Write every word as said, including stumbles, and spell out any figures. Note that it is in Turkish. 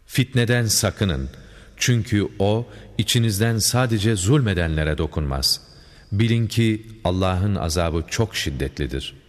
Fitneden sakının. Çünkü o, içinizden sadece zulmedenlere dokunmaz. Bilin ki Allah'ın azabı çok şiddetlidir.